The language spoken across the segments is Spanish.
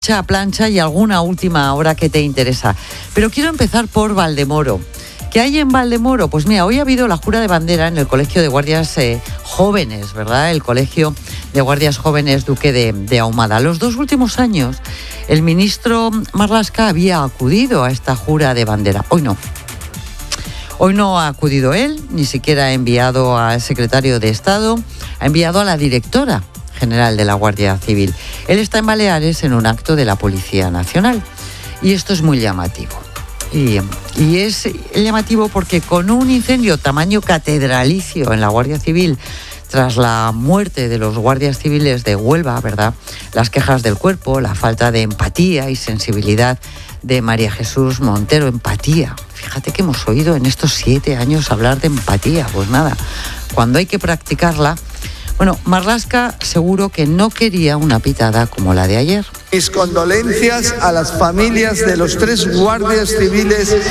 ducha, plancha y alguna última hora que te interesa. Pero quiero empezar por Valdemoro. ¿Qué hay en Valdemoro? Pues mira, hoy ha habido la jura de bandera en el Colegio de Guardias Jóvenes, ¿verdad? El Colegio de Guardias Jóvenes Duque de Ahumada. Los 2 últimos años, el ministro Marlaska había acudido a esta jura de bandera. Hoy no. Hoy no ha acudido él, ni siquiera ha enviado al secretario de Estado, ha enviado a la directora general de la Guardia Civil. Él está en Baleares en un acto de la Policía Nacional. Y esto es muy llamativo. Y es llamativo porque con un incendio tamaño catedralicio en la Guardia Civil, tras la muerte de los guardias civiles de Huelva, ¿verdad? Las quejas del cuerpo, la falta de empatía y sensibilidad de María Jesús Montero. Empatía. Fíjate que hemos oído en estos 7 años hablar de empatía. Pues nada, cuando hay que practicarla. Bueno, Marlaska seguro que no quería una pitada como la de ayer. Mis condolencias a las familias de los 3 guardias civiles. Se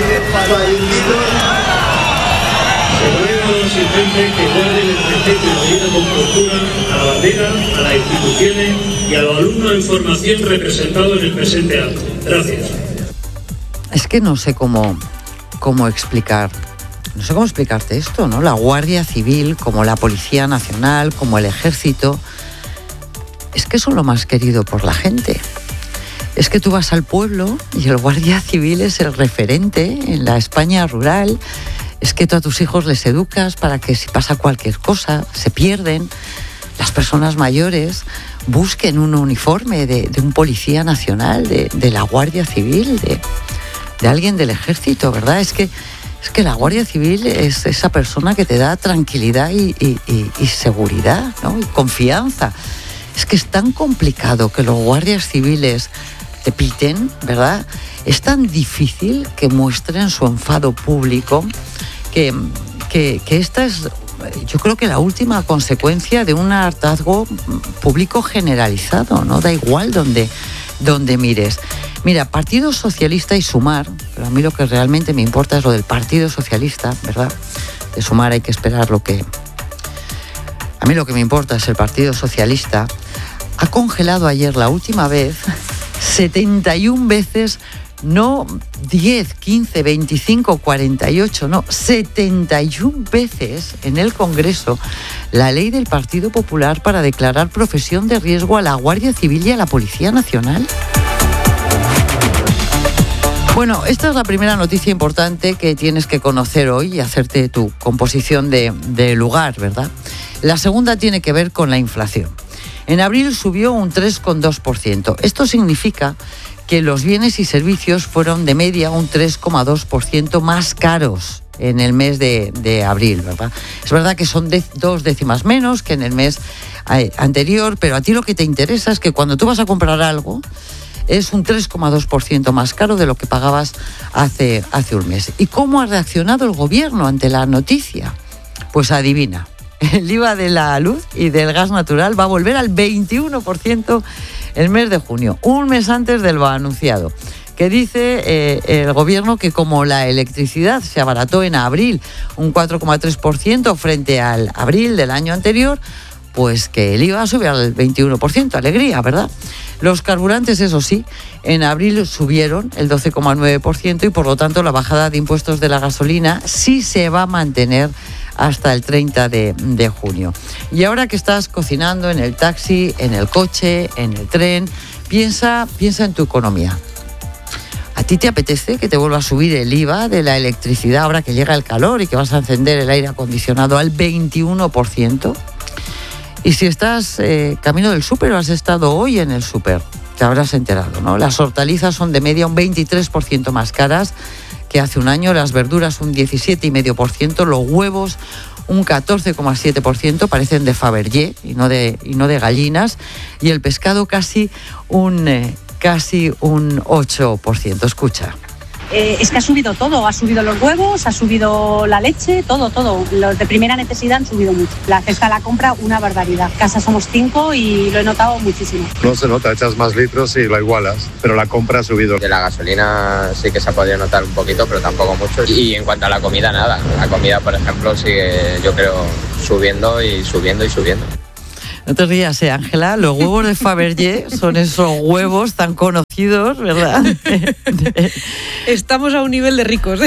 ruega a los asistentes que guarden el respeto y la vida con postura a la bandera, a las instituciones y a los alumnos en formación representados en el presente acto. Gracias. Es que no sé cómo explicar. No sé cómo explicarte esto, ¿no? La Guardia Civil, como la Policía Nacional, como el Ejército, es que son lo más querido por la gente. Es que tú vas al pueblo y el Guardia Civil es el referente en la España rural. Es que tú a tus hijos les educas para que si pasa cualquier cosa, se pierden. Las personas mayores busquen un uniforme de un Policía Nacional, de la Guardia Civil, de alguien del Ejército, ¿verdad? Es que la Guardia Civil es esa persona que te da tranquilidad y seguridad, ¿no? Y confianza. Es que es tan complicado que los guardias civiles te piten, ¿verdad? Es tan difícil que muestren su enfado público que esta es, yo creo que la última consecuencia de un hartazgo público generalizado, ¿no? Da igual donde mires. Mira, Partido Socialista y Sumar, pero a mí lo que realmente me importa es lo del Partido Socialista, ¿verdad? De Sumar hay que esperar a mí lo que me importa es el Partido Socialista. Ha congelado ayer la última vez 71 veces, no 10, 15, 25, 48, no, 71 veces en el Congreso la ley del Partido Popular para declarar profesión de riesgo a la Guardia Civil y a la Policía Nacional. Bueno, esta es la primera noticia importante que tienes que conocer hoy y hacerte tu composición de lugar, ¿verdad? La segunda tiene que ver con la inflación. En abril subió un 3,2%. Esto significa que los bienes y servicios fueron de media un 3,2% más caros en el mes de abril, ¿verdad? Es verdad que son 2 décimas menos que en el mes anterior, pero a ti lo que te interesa es que cuando tú vas a comprar algo, es un 3,2% más caro de lo que pagabas hace un mes. ¿Y cómo ha reaccionado el gobierno ante la noticia? Pues adivina, el IVA de la luz y del gas natural va a volver al 21% el mes de junio, un mes antes de lo anunciado. Que dice el gobierno que como la electricidad se abarató en abril un 4,3% frente al abril del año anterior, pues que el IVA sube al 21%, alegría, ¿verdad? Los carburantes, eso sí, en abril subieron el 12,9% y por lo tanto la bajada de impuestos de la gasolina sí se va a mantener hasta el 30 de junio. Y ahora que estás cocinando en el taxi, en el coche, en el tren, piensa en tu economía. ¿A ti te apetece que te vuelva a subir el IVA de la electricidad ahora que llega el calor y que vas a encender el aire acondicionado al 21%? Y si estás camino del súper o has estado hoy en el súper, te habrás enterado, ¿no? Las hortalizas son de media un 23% más caras que hace un año, las verduras un 17,5%, los huevos un 14,7%, parecen de Fabergé y no de gallinas, y el pescado casi un 8%. Escucha. Es que ha subido todo, ha subido los huevos, ha subido la leche, todo. Los de primera necesidad han subido mucho. La cesta de la compra, una barbaridad. Casa somos 5 y lo he notado muchísimo. No se nota, echas más litros y lo igualas, pero la compra ha subido. De la gasolina sí que se ha podido notar un poquito, pero tampoco mucho. Y en cuanto a la comida, nada. La comida, por ejemplo, sigue, yo creo, subiendo. No te rías, Ángela. Los huevos de Fabergé son esos huevos tan conocidos, ¿verdad? Estamos a un nivel de ricos.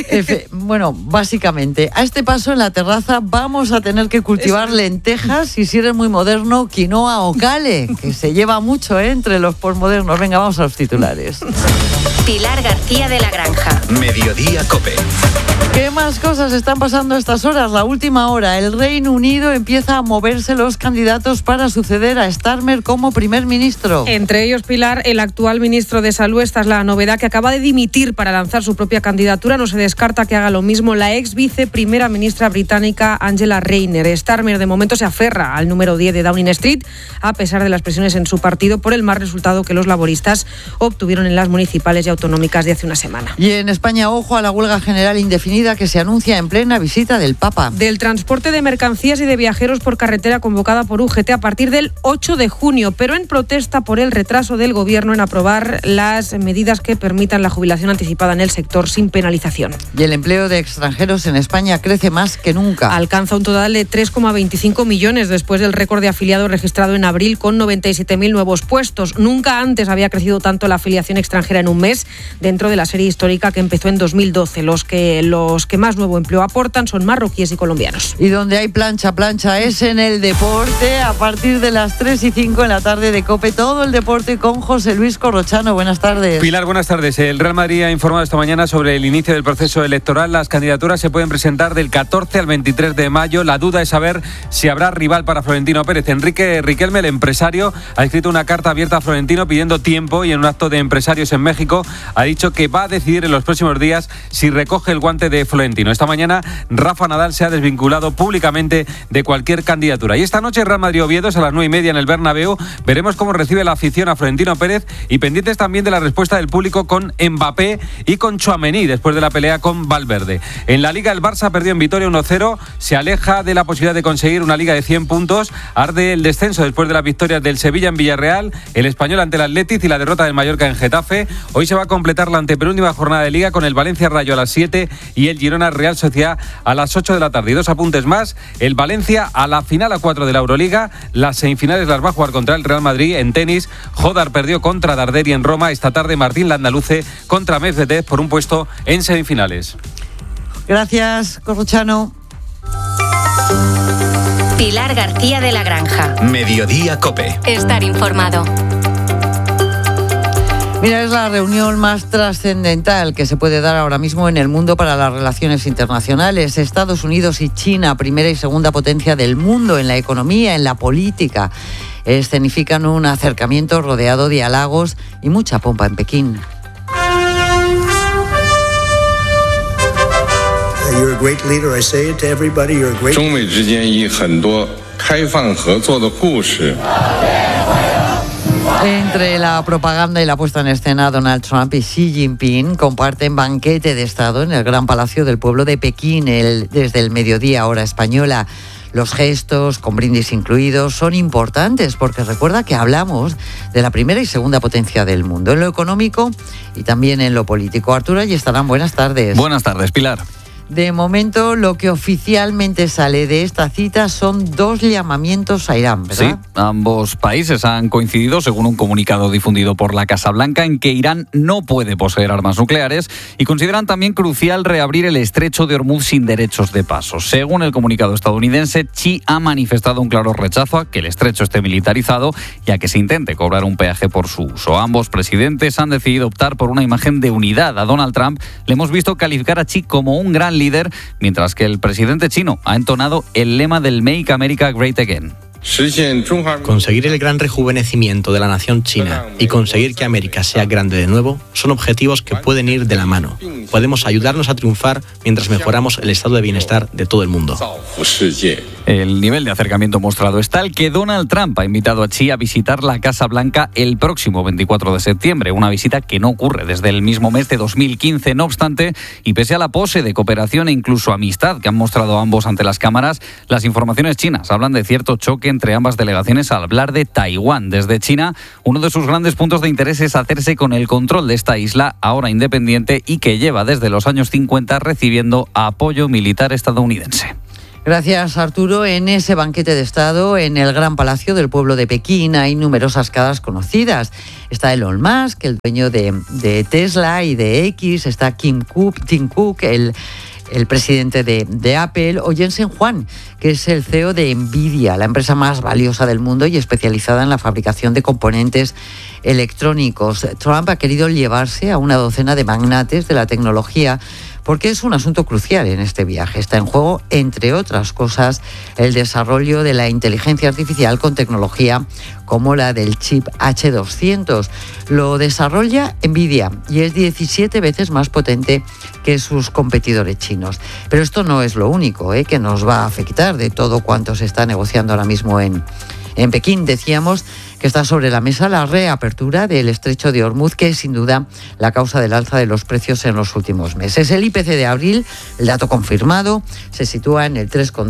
Bueno, básicamente, a este paso en la terraza vamos a tener que cultivar lentejas y, si eres muy moderno, quinoa o cale, que se lleva mucho entre los posmodernos. Venga, vamos a los titulares. Pilar García de la Granja. Mediodía COPE. ¿Qué más cosas están pasando a estas horas? La última hora. El Reino Unido empieza a moverse los candidatos para suceder a Starmer como primer ministro. Entre ellos, Pilar, el actual ministro de Salud. Esta es la novedad, que acaba de dimitir para lanzar su propia candidatura. No se descarta que haga lo mismo la ex viceprimera ministra británica Angela Rayner. Starmer, de momento, se aferra al número 10 de Downing Street, a pesar de las presiones en su partido por el mal resultado que los laboristas obtuvieron en las municipales y autonómicas de hace una semana. Y en España, ojo a la huelga general indefinida que se anuncia en plena visita del Papa. Del transporte de mercancías y de viajeros por carretera convocada por UGT a partir del 8 de junio, pero en protesta por el retraso del Gobierno en aprobar las medidas que permitan la jubilación anticipada en el sector sin penalización. Y el empleo de extranjeros en España crece más que nunca. Alcanza un total de 3,25 millones después del récord de afiliados registrado en abril, con 97.000 nuevos puestos. Nunca antes había crecido tanto la afiliación extranjera en un mes, dentro de la serie histórica que empezó en 2012. Los que más nuevo empleo aportan son marroquíes y colombianos. Y donde hay plancha es en el deporte, a partir de las 3 y 5 en la tarde de COPE. Todo el deporte con José Luis Corrochano. Buenas tardes. Pilar, buenas tardes. El Real Madrid ha informado esta mañana sobre el inicio del proceso electoral. Las candidaturas se pueden presentar del 14 al 23 de mayo. La duda es saber si habrá rival para Florentino Pérez. Enrique Riquelme, el empresario, ha escrito una carta abierta a Florentino pidiendo tiempo, y en un acto de empresarios en México ha dicho que va a decidir en los próximos días si recoge el guante de Florentino. Esta mañana Rafa Nadal se ha desvinculado públicamente de cualquier candidatura. Y esta noche Real Madrid-Oviedo a las 9:30 en el Bernabéu. Veremos cómo recibe la afición a Florentino Pérez, y pendientes también de la respuesta del público con Mbappé y con Tchouaméni después de la pelea con Valverde. En la Liga, el Barça perdió en Vitoria 1-0, se aleja de la posibilidad de conseguir una Liga de 100 puntos, arde el descenso después de las victorias del Sevilla en Villarreal, el Español ante el Athletic y la derrota del Mallorca en Getafe. Hoy se va a completar la antepenúltima jornada de Liga con el Valencia Rayo a las 7 y el Girona Real Sociedad a las 8 de la tarde. Y dos apuntes más: el Valencia a la final a 4 de la Euroliga, las semifinales las va a jugar contra el Real Madrid. En tenis, Jodar perdió contra Darderi en Roma. Esta tarde Martín Landaluce contra Medvedev por un puesto en semifinales. Gracias, Corrochano. Pilar García de la Granja. Mediodía COPE. Estar informado. Mira, es la reunión más trascendental que se puede dar ahora mismo en el mundo para las relaciones internacionales. Estados Unidos y China, primera y segunda potencia del mundo en la economía, en la política, escenifican un acercamiento rodeado de halagos y mucha pompa en Pekín. You're a great leader. I say it to everybody. You're a great. 中美之间以很多开放合作的故事。 Entre la propaganda y la puesta en escena, Donald Trump y Xi Jinping comparten banquete de Estado en el Gran Palacio del Pueblo de Pekín desde el mediodía, hora española. Los gestos, con brindis incluidos, son importantes porque recuerda que hablamos de la primera y segunda potencia del mundo, en lo económico y también en lo político. Arturo Ayestarán, buenas tardes. Buenas tardes, Pilar. De momento, lo que oficialmente sale de esta cita son 2 llamamientos a Irán, ¿verdad? Sí, ambos países han coincidido, según un comunicado difundido por la Casa Blanca, en que Irán no puede poseer armas nucleares y consideran también crucial reabrir el estrecho de Hormuz sin derechos de paso. Según el comunicado estadounidense, Xi ha manifestado un claro rechazo a que el estrecho esté militarizado y a que se intente cobrar un peaje por su uso. Ambos presidentes han decidido optar por una imagen de unidad. A Donald Trump le hemos visto calificar a Xi como un gran líder, mientras que el presidente chino ha entonado el lema del Make America Great Again. Conseguir el gran rejuvenecimiento de la nación china y conseguir que América sea grande de nuevo son objetivos que pueden ir de la mano. Podemos ayudarnos a triunfar mientras mejoramos el estado de bienestar de todo el mundo. El nivel de acercamiento mostrado es tal que Donald Trump ha invitado a Xi a visitar la Casa Blanca el próximo 24 de septiembre, una visita que no ocurre desde el mismo mes de 2015. No obstante, y pese a la pose de cooperación e incluso amistad que han mostrado ambos ante las cámaras, las informaciones chinas hablan de cierto choque entre ambas delegaciones al hablar de Taiwán. Desde China, uno de sus grandes puntos de interés es hacerse con el control de esta isla, ahora independiente y que lleva desde los años 50 recibiendo apoyo militar estadounidense. Gracias, Arturo. En ese banquete de Estado, en el Gran Palacio del pueblo de Pekín, hay numerosas caras conocidas. Está Elon Musk, el dueño de Tesla y de X. Está Tim Cook, el presidente de Apple, o Jensen Huang, que es el CEO de Nvidia, la empresa más valiosa del mundo y especializada en la fabricación de componentes electrónicos. Trump ha querido llevarse a una docena de magnates de la tecnología porque es un asunto crucial en este viaje. Está en juego, entre otras cosas, el desarrollo de la inteligencia artificial con tecnología como la del chip H200. Lo desarrolla Nvidia y es 17 veces más potente que sus competidores chinos. Pero esto no es lo único que nos va a afectar de todo cuanto se está negociando ahora mismo en Pekín. Decíamos que está sobre la mesa la reapertura del estrecho de Hormuz, que es sin duda la causa del alza de los precios en los últimos meses. El IPC de abril, el dato confirmado, se sitúa en el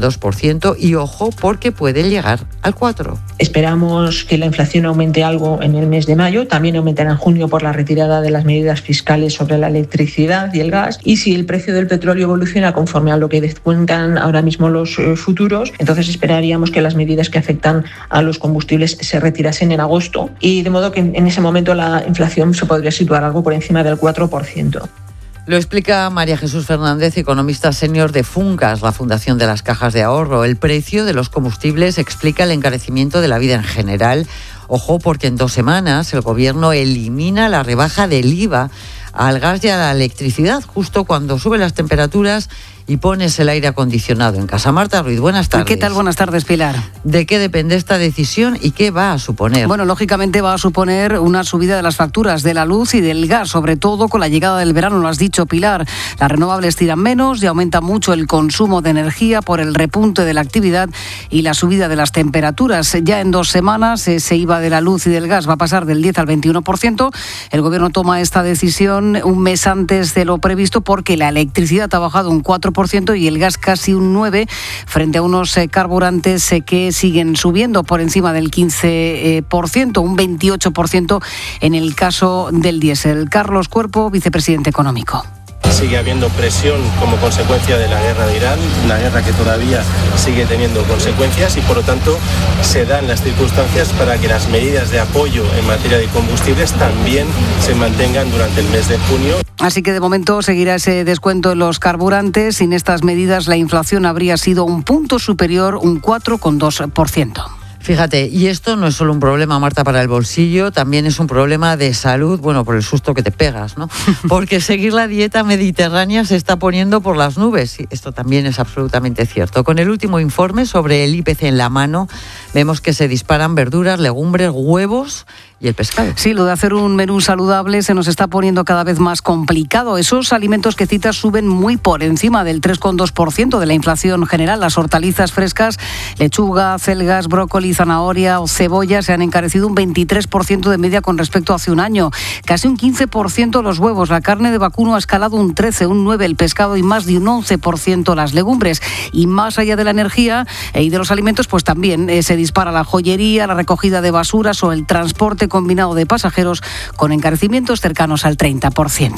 3,2% y ojo porque puede llegar al 4%. Esperamos que la inflación aumente algo en el mes de mayo, también aumentará en junio por la retirada de las medidas fiscales sobre la electricidad y el gas, y si el precio del petróleo evoluciona conforme a lo que descuentan ahora mismo los futuros, entonces esperaríamos que las medidas que afectan a los combustibles se retirasen en agosto, y de modo que en ese momento la inflación se podría situar algo por encima del 4%. Lo explica María Jesús Fernández, economista senior de Funcas, la Fundación de las Cajas de Ahorro. El precio de los combustibles explica el encarecimiento de la vida en general. Ojo, porque en 2 semanas el Gobierno elimina la rebaja del IVA al gas y a la electricidad, justo cuando suben las temperaturas y pones el aire acondicionado en casa. Marta Ruiz, buenas tardes. ¿Qué tal? Buenas tardes, Pilar. ¿De qué depende esta decisión y qué va a suponer? Bueno, lógicamente va a suponer una subida de las facturas de la luz y del gas, sobre todo con la llegada del verano, lo has dicho, Pilar. Las renovables tiran menos y aumenta mucho el consumo de energía por el repunte de la actividad y la subida de las temperaturas. Ya en 2 semanas ese IVA de la luz y del gas va a pasar del 10 al 21%. El Gobierno toma esta decisión un mes antes de lo previsto porque la electricidad ha bajado un 4% y el gas casi un 9%, frente a unos carburantes que siguen subiendo por encima del 15%, un 28% en el caso del diésel. Carlos Cuerpo, vicepresidente económico. Sigue habiendo presión como consecuencia de la guerra de Irán, una guerra que todavía sigue teniendo consecuencias y por lo tanto se dan las circunstancias para que las medidas de apoyo en materia de combustibles también se mantengan durante el mes de junio. Así que de momento seguirá ese descuento en los carburantes. Sin estas medidas la inflación habría sido un punto superior, un 4,2%. Fíjate, y esto no es solo un problema, Marta, para el bolsillo, también es un problema de salud, bueno, por el susto que te pegas, ¿no? Porque seguir la dieta mediterránea se está poniendo por las nubes. Y esto también es absolutamente cierto. Con el último informe sobre el IPC en la mano, vemos que se disparan verduras, legumbres, huevos y el pescado. Sí, lo de hacer un menú saludable se nos está poniendo cada vez más complicado. Esos alimentos que citas suben muy por encima del 3,2% de la inflación general. Las hortalizas frescas, lechuga, celgas, brócoli, zanahoria o cebolla se han encarecido un 23% de media con respecto a hace un año. Casi un 15% los huevos, la carne de vacuno ha escalado un 13%, un 9% el pescado y más de un 11% las legumbres. Y más allá de la energía y de los alimentos, pues también se dispara la joyería, la recogida de basuras o el transporte combinado de pasajeros con encarecimientos cercanos al 30%.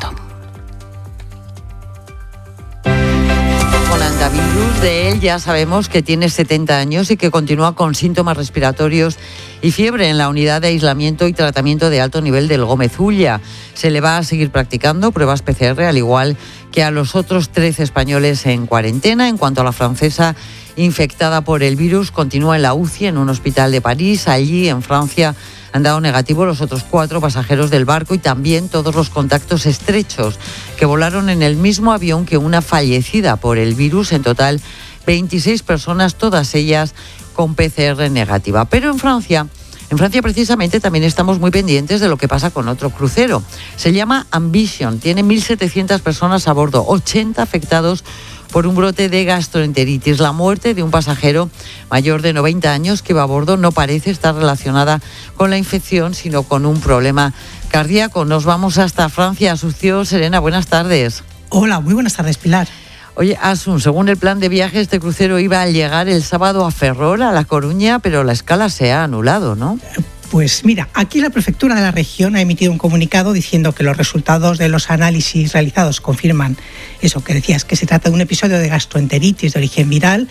Coronavirus, de él ya sabemos que tiene 70 años y que continúa con síntomas respiratorios y fiebre en la unidad de aislamiento y tratamiento de alto nivel del Gómez Ulla. Se le va a seguir practicando pruebas PCR, al igual que a los otros 13 españoles en cuarentena. En cuanto a la francesa infectada por el virus, continúa en la UCI en un hospital de París. Allí, en Francia, han dado negativo los otros 4 pasajeros del barco y también todos los contactos estrechos que volaron en el mismo avión que una fallecida por el virus. En total, 26 personas, todas ellas con PCR negativa. Pero en Francia precisamente también estamos muy pendientes de lo que pasa con otro crucero. Se llama Ambition, tiene 1.700 personas a bordo, 80 afectados por un brote de gastroenteritis. La muerte de un pasajero mayor de 90 años que va a bordo no parece estar relacionada con la infección, sino con un problema cardíaco. Nos vamos hasta Francia. Asunción Serena, buenas tardes. Hola, muy buenas tardes, Pilar. Oye, Asun, según el plan de viaje, este crucero iba a llegar el sábado a Ferrol, a La Coruña, pero la escala se ha anulado, ¿no? Pues mira, aquí la prefectura de la región ha emitido un comunicado diciendo que los resultados de los análisis realizados confirman eso que decías, que se trata de un episodio de gastroenteritis de origen viral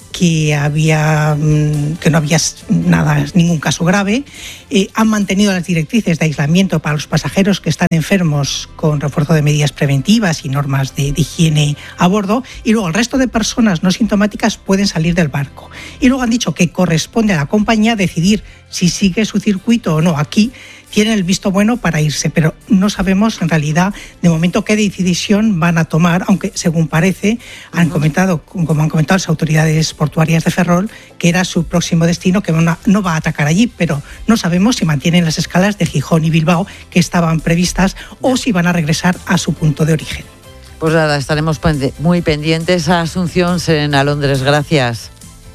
que no había ningún caso grave. Han mantenido las directrices de aislamiento para los pasajeros que están enfermos con refuerzo de medidas preventivas y normas de higiene a bordo, y luego el resto de personas no sintomáticas pueden salir del barco. Y luego han dicho que corresponde a la compañía decidir si sigue su circuito o no. Aquí tienen el visto bueno para irse, pero no sabemos en realidad de momento qué decisión van a tomar, aunque según parece han comentado, como han comentado las autoridades portuarias de Ferrol, que era su próximo destino, que no va a atacar allí, pero no sabemos si mantienen las escalas de Gijón y Bilbao que estaban previstas o si van a regresar a su punto de origen. Pues nada, estaremos muy pendientes. A Asunción, Serena Londres, gracias.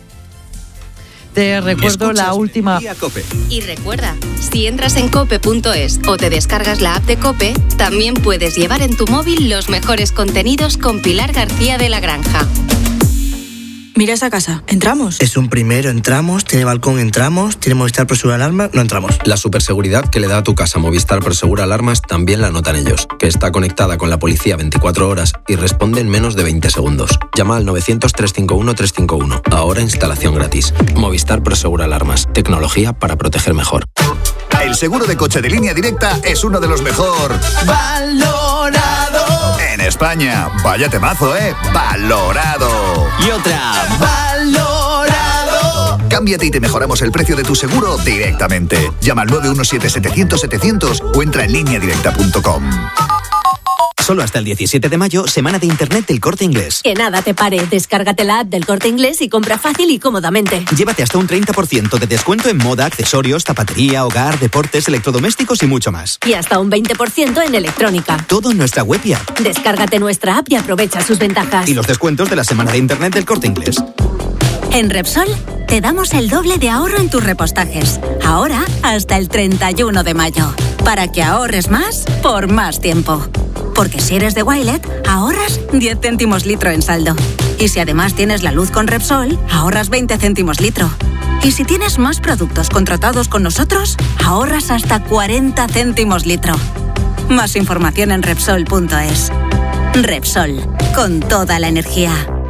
Te recuerdo la última. Y recuerda, si entras en cope.es o te descargas la app de Cope, también puedes llevar en tu móvil los mejores contenidos con Pilar García de la Granja. Mira esa casa, ¿entramos? Es un primero, entramos, tiene balcón, entramos, tiene Movistar Prosegur Alarmas, no entramos. La superseguridad que le da a tu casa Movistar Prosegur Alarmas también la notan ellos, que está conectada con la policía 24 horas y responde en menos de 20 segundos. Llama al 900-351-351. Ahora instalación gratis. Movistar Prosegur Alarmas. Tecnología para proteger mejor. El seguro de coche de Línea Directa es uno de los mejor valorado en España. Vaya temazo, valorado. Y otra, valorado. Cámbiate y te mejoramos el precio de tu seguro directamente. Llama al 917-700-700 o entra en lineadirecta.com. Solo hasta el 17 de mayo, semana de internet del Corte Inglés. Que nada te pare, descárgate la app del Corte Inglés y compra fácil y cómodamente. Llévate hasta un 30% de descuento en moda, accesorios, zapatería, hogar, deportes, electrodomésticos y mucho más. Y hasta un 20% en electrónica. Todo en nuestra web y app. Descárgate nuestra app y aprovecha sus ventajas. Y los descuentos de la semana de internet del Corte Inglés. En Repsol te damos el doble de ahorro en tus repostajes. Ahora hasta el 31 de mayo. Para que ahorres más por más tiempo. Porque si eres de Wilet, ahorras 10 céntimos litro en saldo. Y si además tienes la luz con Repsol, ahorras 20 céntimos litro. Y si tienes más productos contratados con nosotros, ahorras hasta 40 céntimos litro. Más información en Repsol.es. Repsol, con toda la energía.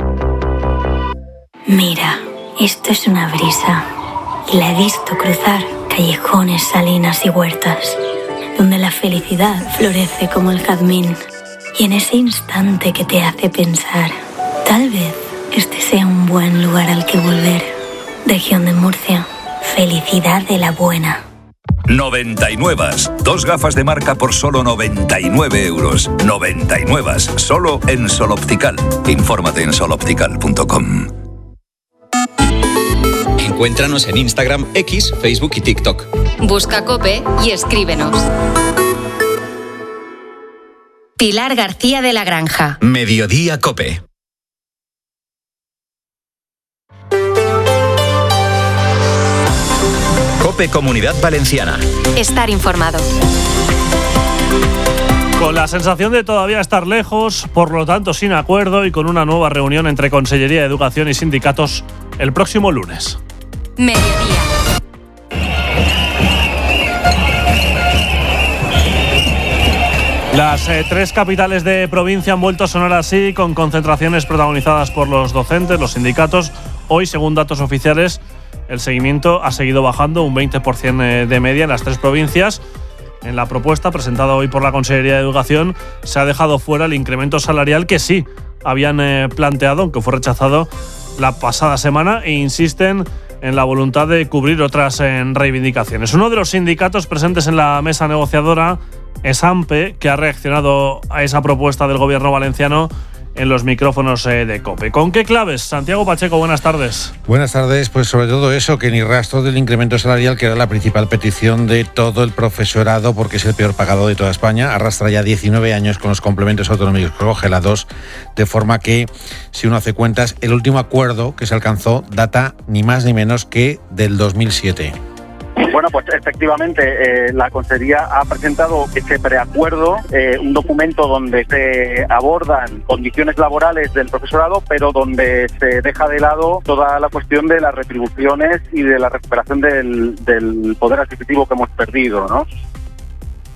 Mira, esto es una brisa. Y la he visto cruzar callejones, salinas y huertas, donde la felicidad florece como el jazmín. Y en ese instante que te hace pensar, tal vez este sea un buen lugar al que volver. Región de Murcia, felicidad de la buena. 99. 2 gafas de marca por solo 99 euros. 99. Solo en Sol Optical. Infórmate en soloptical.com. Encuéntranos en Instagram, X, Facebook y TikTok. Busca Cope y escríbenos. Pilar García de la Granja. Mediodía Cope. Cope Comunidad Valenciana. Estar informado. Con la sensación de todavía estar lejos, por lo tanto sin acuerdo y con una nueva reunión entre Consellería de Educación y sindicatos el próximo lunes. Mediodía. Las 3 capitales de provincia han vuelto a sonar así, con concentraciones protagonizadas por los docentes, los sindicatos. Hoy, según datos oficiales, el seguimiento ha seguido bajando un 20% de media en las 3 provincias. En la propuesta presentada hoy por la Consellería de Educación se ha dejado fuera el incremento salarial que sí habían planteado, aunque fue rechazado la pasada semana, e insisten en la voluntad de cubrir otras reivindicaciones. Uno de los sindicatos presentes en la mesa negociadora es AMPE, que ha reaccionado a esa propuesta del gobierno valenciano en los micrófonos de COPE. ¿Con qué claves? Santiago Pacheco, buenas tardes. Buenas tardes, pues sobre todo eso, que ni rastro del incremento salarial, que era la principal petición de todo el profesorado, porque es el peor pagado de toda España. Arrastra ya 19 años con los complementos autonómicos congelados, de forma que, si uno hace cuentas, el último acuerdo que se alcanzó data ni más ni menos que del 2007. Bueno, pues efectivamente la Consejería ha presentado este preacuerdo, un documento donde se abordan condiciones laborales del profesorado, pero donde se deja de lado toda la cuestión de las retribuciones y de la recuperación del poder adquisitivo que hemos perdido, ¿no?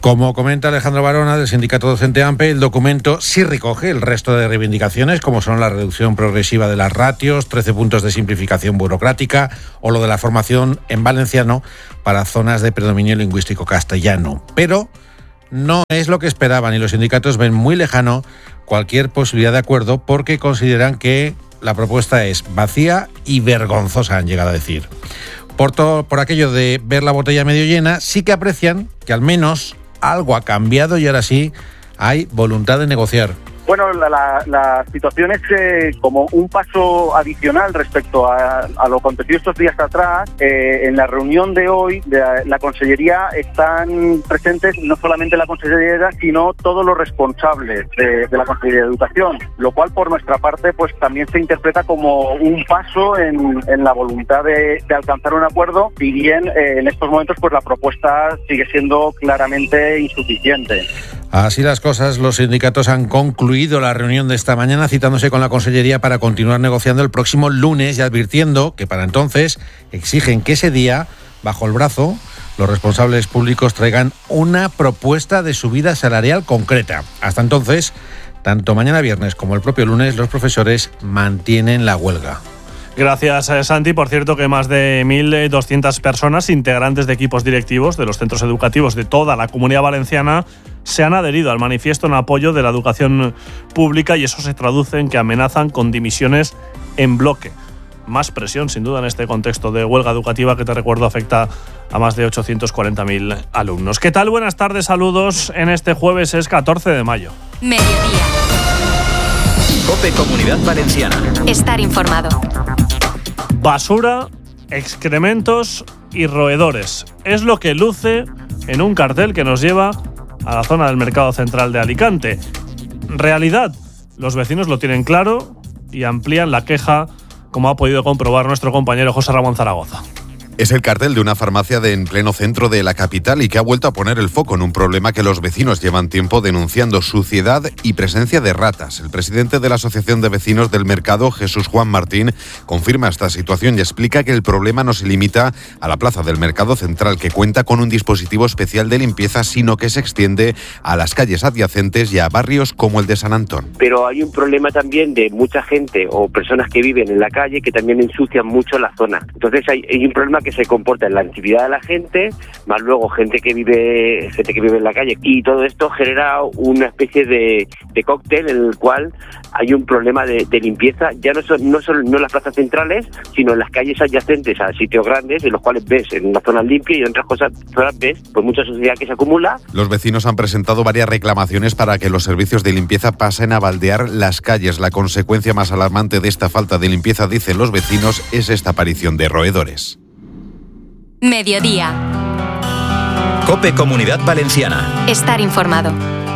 Como comenta Alejandro Barona, del sindicato docente AMPE, el documento sí recoge el resto de reivindicaciones, como son la reducción progresiva de las ratios, 13 puntos de simplificación burocrática o lo de la formación en valenciano para zonas de predominio lingüístico castellano. Pero no es lo que esperaban y los sindicatos ven muy lejano cualquier posibilidad de acuerdo porque consideran que la propuesta es vacía y vergonzosa, han llegado a decir. Por aquello de ver la botella medio llena, sí que aprecian que al menos algo ha cambiado y ahora sí hay voluntad de negociar. Bueno, la situación es como un paso adicional respecto a lo acontecido estos días atrás. En la reunión de hoy de la Consellería están presentes no solamente la Consellería, sino todos los responsables de la Consellería de Educación, lo cual por nuestra parte pues también se interpreta como un paso en la voluntad de alcanzar un acuerdo, si bien en estos momentos pues la propuesta sigue siendo claramente insuficiente. Así las cosas, los sindicatos han concluido la reunión de esta mañana citándose con la Consellería para continuar negociando el próximo lunes y advirtiendo que para entonces exigen que ese día, bajo el brazo, los responsables públicos traigan una propuesta de subida salarial concreta. Hasta entonces, tanto mañana viernes como el propio lunes, los profesores mantienen la huelga. Gracias, Santi. Por cierto, que más de 1.200 personas, integrantes de equipos directivos de los centros educativos de toda la Comunidad Valenciana, se han adherido al manifiesto en apoyo de la educación pública y eso se traduce en que amenazan con dimisiones en bloque. Más presión, sin duda, en este contexto de huelga educativa que, te recuerdo, afecta a más de 840.000 alumnos. ¿Qué tal? Buenas tardes, saludos. En este jueves es 14 de mayo. Mediodía. COPE Comunidad Valenciana. Estar informado. Basura, excrementos y roedores. Es lo que luce en un cartel que nos lleva a la zona del Mercado Central de Alicante. Realidad, los vecinos lo tienen claro y amplían la queja, como ha podido comprobar nuestro compañero José Ramón Zaragoza. Es el cartel de una farmacia en pleno centro de la capital y que ha vuelto a poner el foco en un problema que los vecinos llevan tiempo denunciando: suciedad y presencia de ratas. El presidente de la Asociación de Vecinos del Mercado, Jesús Juan Martín, confirma esta situación y explica que el problema no se limita a la plaza del Mercado Central, que cuenta con un dispositivo especial de limpieza, sino que se extiende a las calles adyacentes y a barrios como el de San Antón. Pero hay un problema también de mucha gente o personas que viven en la calle que también ensucian mucho la zona. Entonces hay un problema que se comporta en la actividad de la gente, más luego gente que vive en la calle, y todo esto genera una especie de cóctel en el cual hay un problema de limpieza, ya no solo en las plazas centrales, sino en las calles adyacentes a sitios grandes, en los cuales ves en una zona limpia y en otras zonas ves pues mucha suciedad que se acumula. Los vecinos han presentado varias reclamaciones para que los servicios de limpieza pasen a baldear las calles. La consecuencia más alarmante de esta falta de limpieza, dicen los vecinos, es esta aparición de roedores. Mediodía. COPE Comunidad Valenciana. Estar informado.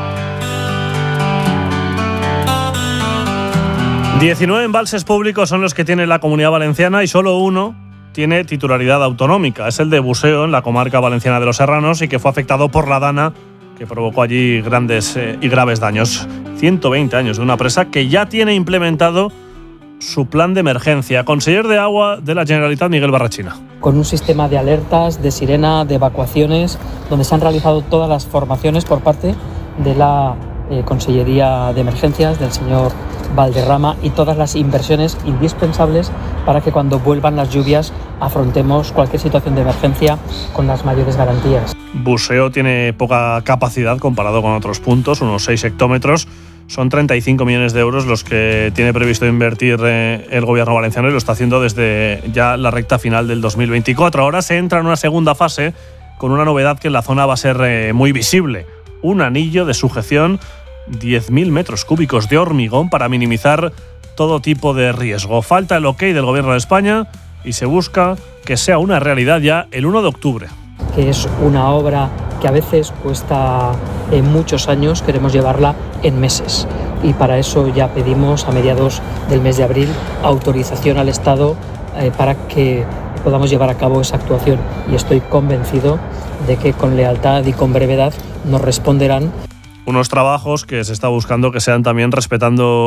19 embalses públicos son los que tiene la Comunidad Valenciana y solo uno tiene titularidad autonómica. Es el de Buseo, en la comarca valenciana de los Serranos, y que fue afectado por la dana que provocó allí grandes y graves daños. 120 años de una presa que ya tiene implementado su plan de emergencia. Conseller de Agua de la Generalitat, Miguel Barrachina. Con un sistema de alertas, de sirena, de evacuaciones, donde se han realizado todas las formaciones por parte de la Consellería de Emergencias, del señor Valderrama, y todas las inversiones indispensables para que cuando vuelvan las lluvias afrontemos cualquier situación de emergencia con las mayores garantías. Buseo tiene poca capacidad comparado con otros puntos, unos 6 hectómetros. Son 35 millones de euros los que tiene previsto invertir el gobierno valenciano y lo está haciendo desde ya la recta final del 2024. Ahora se entra en una segunda fase con una novedad que en la zona va a ser muy visible. Un anillo de sujeción, 10.000 metros cúbicos de hormigón para minimizar todo tipo de riesgo. Falta el ok del gobierno de España y se busca que sea una realidad ya el 1 de octubre. Que es una obra que a veces cuesta muchos años, queremos llevarla en meses. Y para eso ya pedimos a mediados del mes de abril autorización al Estado para que podamos llevar a cabo esa actuación. Y estoy convencido de que con lealtad y con brevedad nos responderán. Unos trabajos que se está buscando que sean también respetando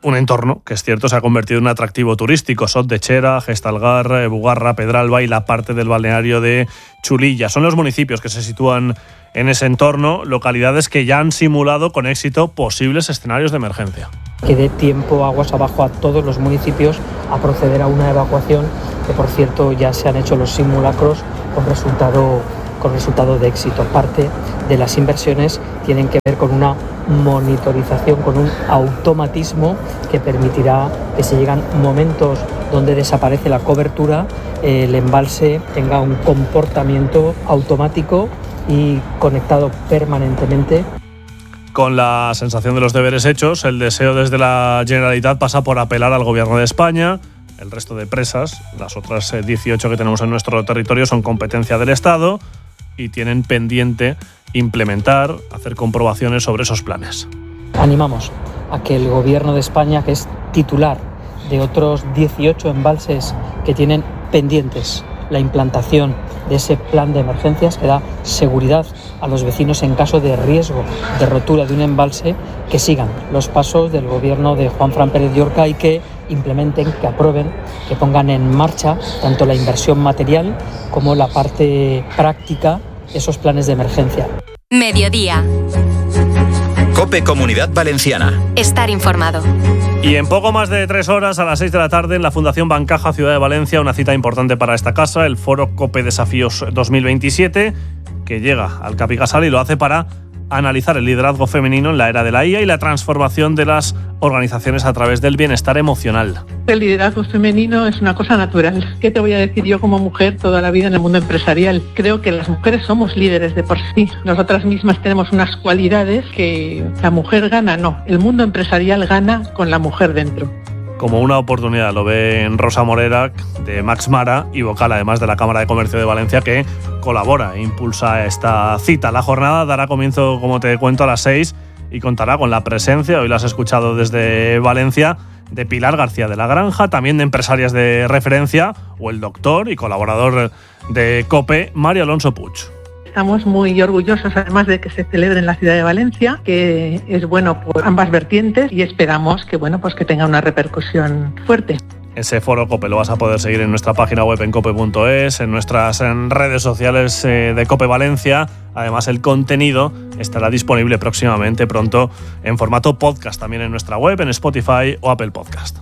un entorno que es cierto se ha convertido en un atractivo turístico. Sot de Chera, Gestalgar, Bugarra, Pedralba y la parte del balneario de Chulilla. Son los municipios que se sitúan en ese entorno, localidades que ya han simulado con éxito posibles escenarios de emergencia. Que dé tiempo aguas abajo a todos los municipios a proceder a una evacuación, que por cierto ya se han hecho los simulacros con resultado de éxito. Parte de las inversiones tienen que ver con una monitorización, con un automatismo que permitirá que si llegan momentos donde desaparece la cobertura, el embalse tenga un comportamiento automático y conectado permanentemente. Con la sensación de los deberes hechos, el deseo desde la Generalitat pasa por apelar al Gobierno de España. El resto de presas, las otras 18 que tenemos en nuestro territorio, son competencia del Estado y tienen pendiente implementar, hacer comprobaciones sobre esos planes. Animamos a que el Gobierno de España, que es titular de otros 18 embalses que tienen pendientes la implantación de ese plan de emergencias que da seguridad a los vecinos en caso de riesgo de rotura de un embalse, que sigan los pasos del Gobierno de Juanfran Pérez Llorca y que implementen, que aprueben, que pongan en marcha tanto la inversión material como la parte práctica de esos planes de emergencia. Mediodía. COPE Comunidad Valenciana. Estar informado. Y en poco más de 3 horas, a las 6 de la tarde, en la Fundación Bancaja Ciudad de Valencia, una cita importante para esta casa, el Foro COPE Desafíos 2027, que llega al Capicasal y lo hace para analizar el liderazgo femenino en la era de la IA y la transformación de las organizaciones a través del bienestar emocional. El liderazgo femenino es una cosa natural. ¿Qué te voy a decir yo como mujer toda la vida en el mundo empresarial? Creo que las mujeres somos líderes de por sí. Nosotras mismas tenemos unas cualidades que la mujer gana, no. El mundo empresarial gana con la mujer dentro. Como una oportunidad, lo ve en Rosa Morera, de Max Mara y vocal además de la Cámara de Comercio de Valencia, que colabora e impulsa esta cita. La jornada dará comienzo, como te cuento, a las 6 y contará con la presencia, hoy la has escuchado desde Valencia, de Pilar García de la Granja, también de empresarias de referencia, o el doctor y colaborador de COPE, Mario Alonso Puig. Estamos muy orgullosos además de que se celebre en la ciudad de Valencia, que es bueno por ambas vertientes y esperamos que que tenga una repercusión fuerte. Ese foro COPE lo vas a poder seguir en nuestra página web en cope.es, en nuestras redes sociales de COPE Valencia. Además, el contenido estará disponible próximamente, pronto, en formato podcast, también en nuestra web, en Spotify o Apple Podcast.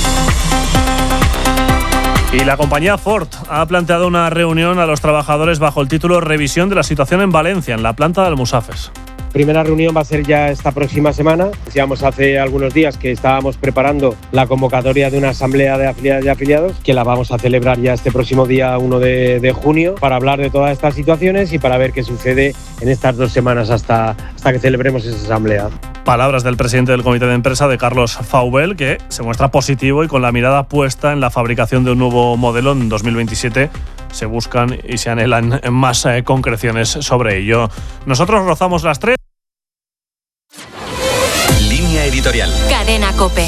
Y la compañía Ford ha planteado una reunión a los trabajadores bajo el título Revisión de la situación en Valencia, en la planta de Almusafes. Primera reunión va a ser ya esta próxima semana. Decíamos hace algunos días que estábamos preparando la convocatoria de una asamblea de afiliadas y afiliados, que la vamos a celebrar ya este próximo día 1 de junio, para hablar de todas estas situaciones y para ver qué sucede en estas 2 semanas hasta que celebremos esa asamblea. Palabras del presidente del comité de empresa, de Carlos Faubel, que se muestra positivo y con la mirada puesta en la fabricación de un nuevo modelo en 2027. Se buscan y se anhelan más concreciones sobre ello. Nosotros rozamos las 3. Línea editorial. Cadena COPE.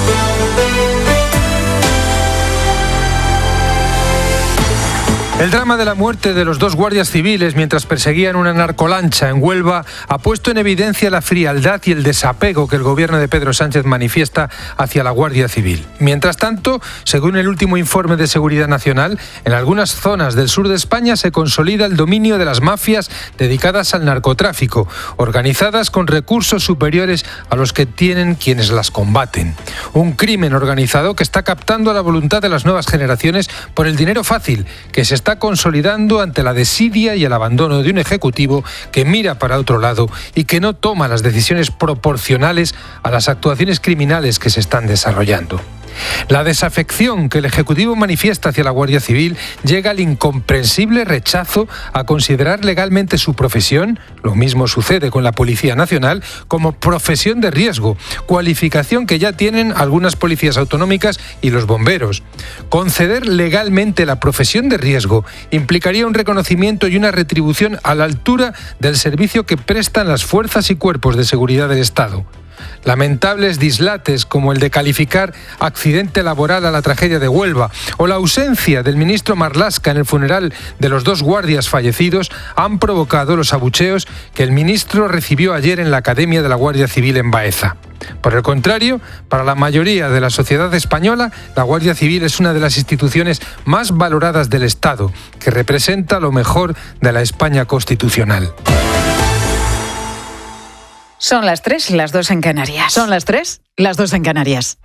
El drama de la muerte de los 2 guardias civiles mientras perseguían una narcolancha en Huelva ha puesto en evidencia la frialdad y el desapego que el gobierno de Pedro Sánchez manifiesta hacia la Guardia Civil. Mientras tanto, según el último informe de Seguridad Nacional, en algunas zonas del sur de España se consolida el dominio de las mafias dedicadas al narcotráfico, organizadas con recursos superiores a los que tienen quienes las combaten. Un crimen organizado que está captando la voluntad de las nuevas generaciones por el dinero fácil, que se está consolidando ante la desidia y el abandono de un ejecutivo que mira para otro lado y que no toma las decisiones proporcionales a las actuaciones criminales que se están desarrollando. La desafección que el Ejecutivo manifiesta hacia la Guardia Civil llega al incomprensible rechazo a considerar legalmente su profesión, lo mismo sucede con la Policía Nacional, como profesión de riesgo, cualificación que ya tienen algunas policías autonómicas y los bomberos. Conceder legalmente la profesión de riesgo implicaría un reconocimiento y una retribución a la altura del servicio que prestan las fuerzas y cuerpos de seguridad del Estado. Lamentables dislates como el de calificar accidente laboral a la tragedia de Huelva o la ausencia del ministro Marlaska en el funeral de los 2 guardias fallecidos han provocado los abucheos que el ministro recibió ayer en la Academia de la Guardia Civil en Baeza. Por el contrario, para la mayoría de la sociedad española, la Guardia Civil es una de las instituciones más valoradas del Estado, que representa lo mejor de la España constitucional. Son las 3, las 2 en Canarias. Son las 3, las 2 en Canarias.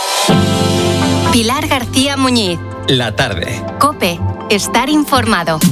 Pilar García Muñiz. La tarde. COPE. Estar informado.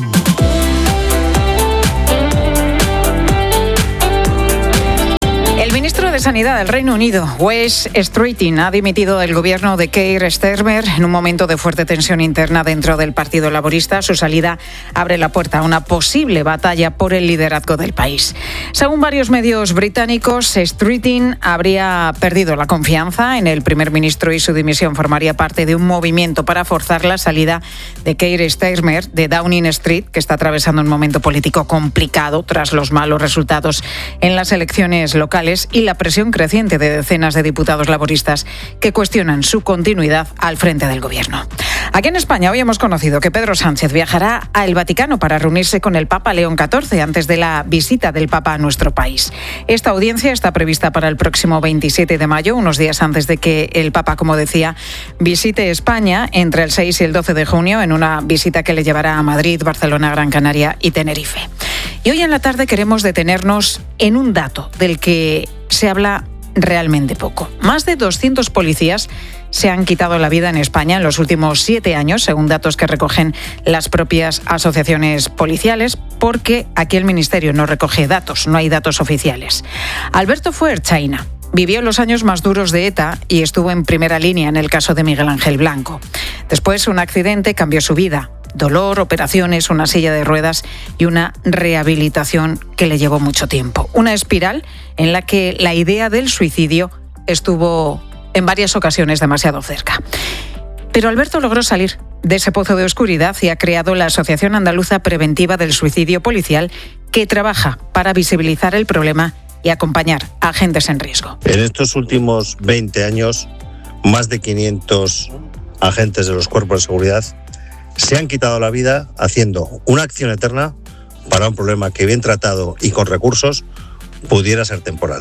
El ministro de Sanidad del Reino Unido, Wes Streeting, ha dimitido del gobierno de Keir Starmer en un momento de fuerte tensión interna dentro del Partido Laborista. Su salida abre la puerta a una posible batalla por el liderazgo del país. Según varios medios británicos, Streeting habría perdido la confianza en el primer ministro y su dimisión formaría parte de un movimiento para forzar la salida de Keir Starmer de Downing Street, que está atravesando un momento político complicado tras los malos resultados en las elecciones locales y la presión creciente de decenas de diputados laboristas que cuestionan su continuidad al frente del gobierno. Aquí en España hoy hemos conocido que Pedro Sánchez viajará al Vaticano para reunirse con el Papa León XIV antes de la visita del Papa a nuestro país. Esta audiencia está prevista para el próximo 27 de mayo, unos días antes de que el Papa, como decía, visite España entre el 6 y el 12 de junio en una visita que le llevará a Madrid, Barcelona, Gran Canaria y Tenerife. Y hoy en la tarde queremos detenernos en un dato del que se habla realmente poco. Más de 200 policías se han quitado la vida en España en los últimos 7 años, según datos que recogen las propias asociaciones policiales, porque aquí el Ministerio no recoge datos, no hay datos oficiales. Alberto fue ertzaina. Vivió los años más duros de ETA y estuvo en primera línea en el caso de Miguel Ángel Blanco. Después, un accidente cambió su vida. Dolor, operaciones, una silla de ruedas y una rehabilitación que le llevó mucho tiempo. Una espiral en la que la idea del suicidio estuvo en varias ocasiones demasiado cerca. Pero Alberto logró salir de ese pozo de oscuridad y ha creado la Asociación Andaluza Preventiva del Suicidio Policial, que trabaja para visibilizar el problema y acompañar a agentes en riesgo. En estos últimos 20 años, más de 500 agentes de los cuerpos de seguridad se han quitado la vida haciendo una acción eterna para un problema que, bien tratado y con recursos, pudiera ser temporal.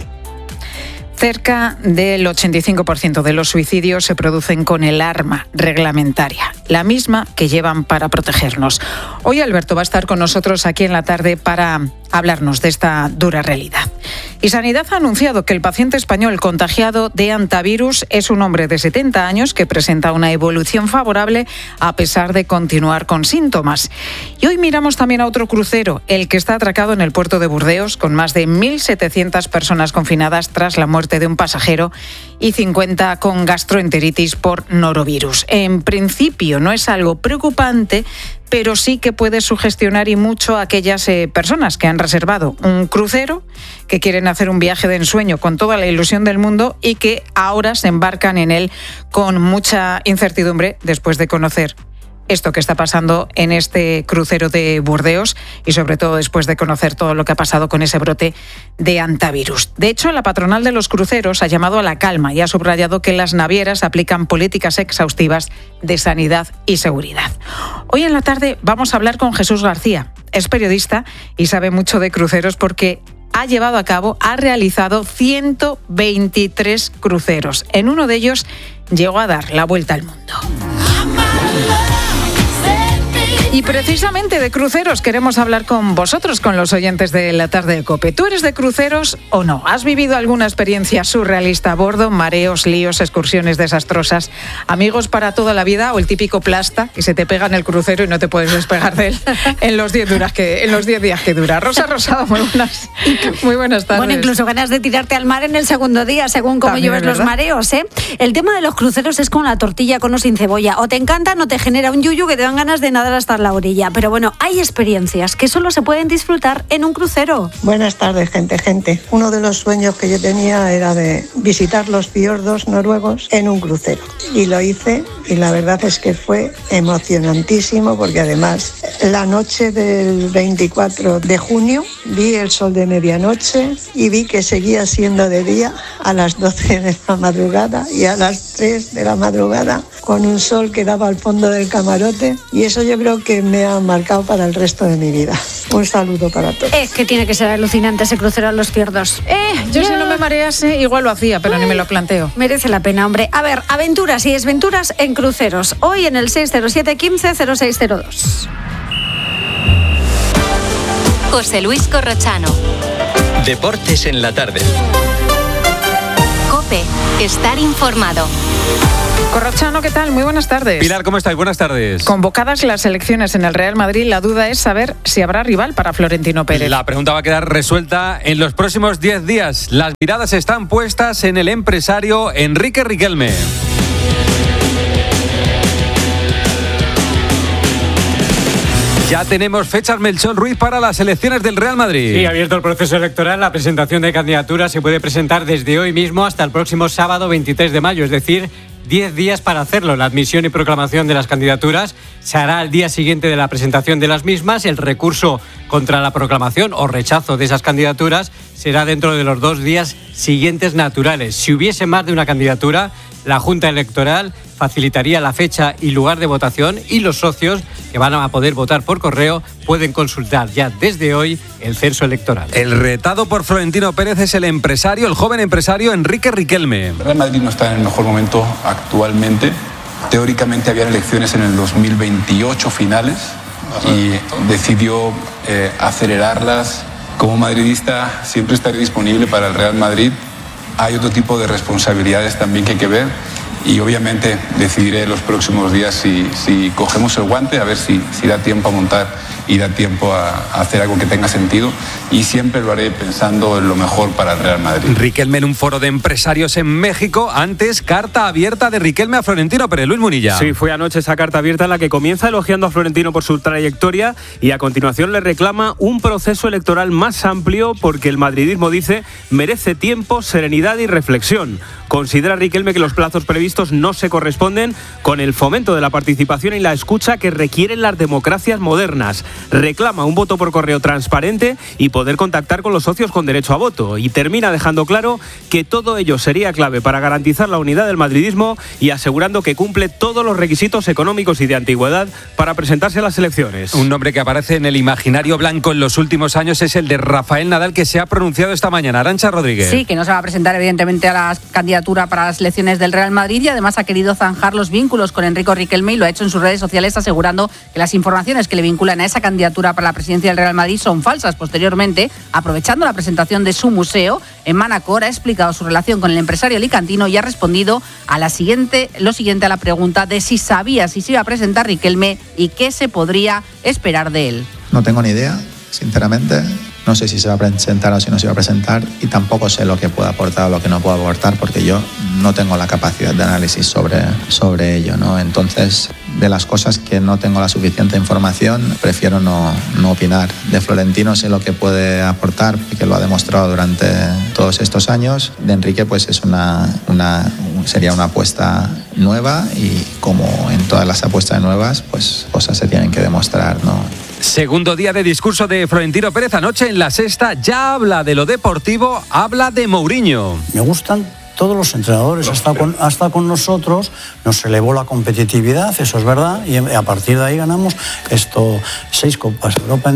Cerca del 85% de los suicidios se producen con el arma reglamentaria, la misma que llevan para protegernos. Hoy Alberto va a estar con nosotros aquí en la tarde para hablarnos de esta dura realidad. Y Sanidad ha anunciado que el paciente español contagiado de hantavirus es un hombre de 70 años que presenta una evolución favorable a pesar de continuar con síntomas. Y hoy miramos también a otro crucero, el que está atracado en el puerto de Burdeos, con más de 1.700 personas confinadas tras la muerte de un pasajero y 50 con gastroenteritis por norovirus. En principio no es algo preocupante, pero sí que puede sugestionar y mucho a aquellas personas que han reservado un crucero, que quieren hacer un viaje de ensueño con toda la ilusión del mundo y que ahora se embarcan en él con mucha incertidumbre después de conocer esto que está pasando en este crucero de Burdeos y sobre todo después de conocer todo lo que ha pasado con ese brote de hantavirus. De hecho, la patronal de los cruceros ha llamado a la calma y ha subrayado que las navieras aplican políticas exhaustivas de sanidad y seguridad. Hoy en la tarde vamos a hablar con Jesús García. Es periodista y sabe mucho de cruceros porque ha realizado 123 cruceros. En uno de ellos llegó a dar la vuelta al mundo. Y precisamente de cruceros queremos hablar con vosotros, con los oyentes de La Tarde de COPE. ¿Tú eres de cruceros o no? ¿Has vivido alguna experiencia surrealista a bordo? Mareos, líos, excursiones desastrosas, amigos para toda la vida o el típico plasta que se te pega en el crucero y no te puedes despegar de él en los 10 días que dura. Rosa Rosado, muy buenas tardes. Bueno, incluso ganas de tirarte al mar en el segundo día, según cómo lleves los mareos, ¿eh? El tema de los cruceros es con la tortilla con o sin cebolla. O te encantan o te genera un yuyu que te dan ganas de nadar hasta la orilla. Pero bueno, hay experiencias que solo se pueden disfrutar en un crucero. Buenas tardes, gente. Uno de los sueños que yo tenía era de visitar los fiordos noruegos en un crucero. Y lo hice y la verdad es que fue emocionantísimo porque además la noche del 24 de junio vi el sol de medianoche y vi que seguía siendo de día a las 12 de la madrugada y a las 3 de la madrugada con un sol que daba al fondo del camarote, y eso yo creo que me ha marcado para el resto de mi vida. Un saludo para todos. Es que tiene que ser alucinante ese crucero a Los Fiordos. Yo si no me marease igual lo hacía, pero ni me lo planteo. Merece la pena, hombre. A ver, aventuras y desventuras en cruceros. Hoy en el 607 15 0602. José Luis Corrochano. Deportes en la tarde. COPE. Estar informado. Corrochano, ¿qué tal? Muy buenas tardes. Pilar, ¿cómo estáis? Buenas tardes. Convocadas las elecciones en el Real Madrid, la duda es saber si habrá rival para Florentino Pérez. La pregunta va a quedar resuelta en los próximos 10 días. Las miradas están puestas en el empresario Enrique Riquelme. Ya tenemos fechas, Melchor Ruiz, para las elecciones del Real Madrid. Sí, abierto el proceso electoral. La presentación de candidaturas se puede presentar desde hoy mismo hasta el próximo sábado 23 de mayo, es decir, 10 días para hacerlo. La admisión y proclamación de las candidaturas se hará al día siguiente de la presentación de las mismas. El recurso contra la proclamación o rechazo de esas candidaturas será dentro de los 2 días siguientes naturales. Si hubiese más de una candidatura, la Junta Electoral facilitaría la fecha y lugar de votación, y los socios que van a poder votar por correo pueden consultar ya desde hoy el censo electoral. El retado por Florentino Pérez es el joven empresario Enrique Riquelme. El Real Madrid no está en el mejor momento actualmente. Teóricamente había elecciones en el 2028 finales y decidió acelerarlas. Como madridista siempre estaré disponible para el Real Madrid. Hay otro tipo de responsabilidades también que hay que ver. Y obviamente decidiré los próximos días si cogemos el guante, a ver si da tiempo a montar y da tiempo a hacer algo que tenga sentido. Y siempre lo haré pensando en lo mejor para el Real Madrid. Riquelme en un foro de empresarios en México. Antes, carta abierta de Riquelme a Florentino Pérez. Luis Munilla. Sí, fue anoche esa carta abierta en la que comienza elogiando a Florentino por su trayectoria y a continuación le reclama un proceso electoral más amplio porque el madridismo, dice, merece tiempo, serenidad y reflexión. Considera Riquelme que los plazos previstos no se corresponden con el fomento de la participación y la escucha que requieren las democracias modernas. Reclama un voto por correo transparente y poder contactar con los socios con derecho a voto. Y termina dejando claro que todo ello sería clave para garantizar la unidad del madridismo y asegurando que cumple todos los requisitos económicos y de antigüedad para presentarse a las elecciones. Un nombre que aparece en el imaginario blanco en los últimos años es el de Rafael Nadal, que se ha pronunciado esta mañana. Arantxa Rodríguez. Sí, que no se va a presentar evidentemente a la candidatura para las elecciones del Real Madrid y además ha querido zanjar los vínculos con Enrique Riquelme y lo ha hecho en sus redes sociales, asegurando que las informaciones que le vinculan a esa candidatura para la presidencia del Real Madrid son falsas. Posteriormente, aprovechando la presentación de su museo en Manacor, ha explicado su relación con el empresario alicantino y ha respondido a lo siguiente a la pregunta de si sabía si se iba a presentar Riquelme y qué se podría esperar de él. No tengo ni idea, sinceramente. No sé si se va a presentar o si no se va a presentar, y tampoco sé lo que puede aportar o lo que no puede aportar, porque yo no tengo la capacidad de análisis sobre ello, ¿no? Entonces, de las cosas que no tengo la suficiente información, prefiero no opinar. De Florentino sé lo que puede aportar, porque lo ha demostrado durante todos estos años. De Enrique, pues es sería una apuesta nueva, y como en todas las apuestas nuevas, pues cosas se tienen que demostrar, ¿no? Segundo día de discurso de Florentino Pérez. Anoche en La Sexta ya habla de lo deportivo, habla de Mourinho. Me gustan todos los entrenadores, hasta con nosotros, nos elevó la competitividad, eso es verdad, y a partir de ahí ganamos 6 Copas Europa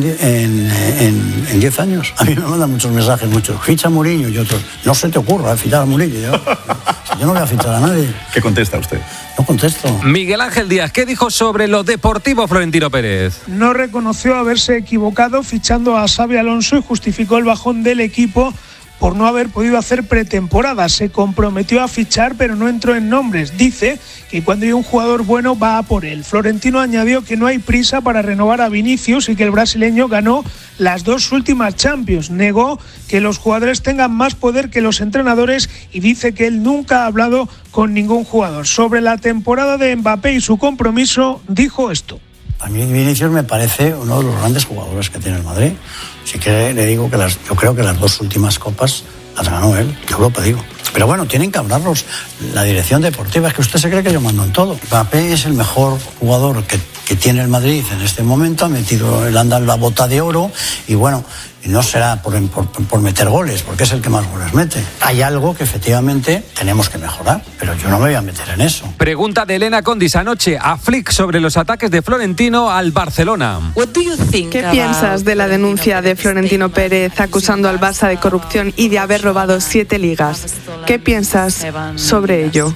en 10 años. A mí me mandan muchos mensajes, ficha a Mourinho, y otros, no se te ocurra fichar a Mourinho. Yo no voy a fichar a nadie. ¿Qué contesta usted? No contesto. Miguel Ángel Díaz, ¿qué dijo sobre lo deportivo Florentino Pérez? No reconoció haberse equivocado fichando a Xabi Alonso y justificó el bajón del equipo por no haber podido hacer pretemporada. Se comprometió a fichar, pero no entró en nombres. Dice que cuando hay un jugador bueno va a por él. Florentino añadió que no hay prisa para renovar a Vinicius y que el brasileño ganó las 2 últimas Champions. Negó que los jugadores tengan más poder que los entrenadores y dice que él nunca ha hablado con ningún jugador. Sobre la temporada de Mbappé y su compromiso, dijo esto. A mí Vinicius me parece uno de los grandes jugadores que tiene el Madrid. Sí que le digo que yo creo que las 2 últimas copas las ganó él, de Europa digo. Pero bueno, tienen que hablarlos la dirección deportiva. Es que usted se cree que yo mando en todo. Mbappé es el mejor jugador que que tiene el Madrid en este momento, le han dado la bota de oro y bueno, no será por meter goles, porque es el que más goles mete. Hay algo que efectivamente tenemos que mejorar, pero yo no me voy a meter en eso. Pregunta de Elena Condis anoche a Flick sobre los ataques de Florentino al Barcelona. ¿Qué piensas de la denuncia de Florentino Pérez acusando al Barça de corrupción y de haber robado 7 ligas? ¿Qué piensas sobre ello?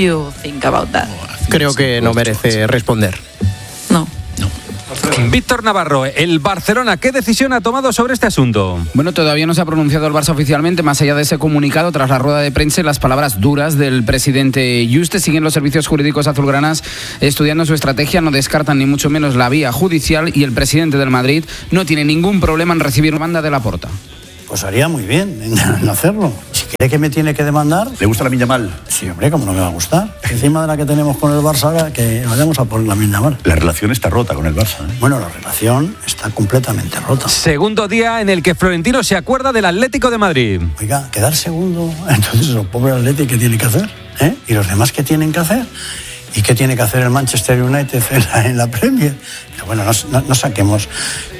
Creo que no merece responder. Víctor Navarro, el Barcelona, ¿qué decisión ha tomado sobre este asunto? Bueno, todavía no se ha pronunciado el Barça oficialmente, más allá de ese comunicado, tras la rueda de prensa y las palabras duras del presidente Yuste. Siguen los servicios jurídicos azulgranas estudiando su estrategia, no descartan ni mucho menos la vía judicial y el presidente del Madrid no tiene ningún problema en recibir una demanda de Laporta. Pues haría muy bien en hacerlo. Si cree que me tiene que demandar... ¿Le gusta Lamine Yamal? Sí, hombre, ¿cómo no me va a gustar? Encima de la que tenemos con el Barça, que vayamos a por Lamine Yamal. La relación está rota con el Barça, ¿eh? Bueno, la relación está completamente rota. Segundo día en el que Florentino se acuerda del Atlético de Madrid. Oiga, quedar segundo, entonces el pobre Atlético, ¿qué tiene que hacer? ¿Y los demás qué tienen que hacer? ¿Y qué tiene que hacer el Manchester United en la Premier? Pero bueno, no saquemos...